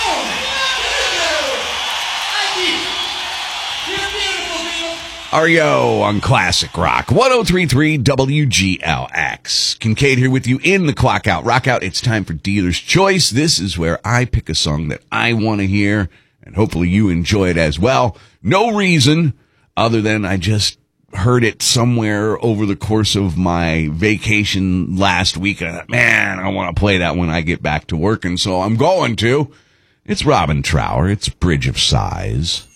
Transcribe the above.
REO on Classic Rock 103.3 WGLX. Kincaid here with you in the Clock Out Rock Out. It's time for Dealer's Choice. This is where I pick a song that I want to hear, and hopefully you enjoy it as well. No reason other than I just heard it somewhere over the course of my vacation last week. Man, I want to play that when I get back to work, and so I'm going to. It's Robin Trower. It's Bridge of Sighs.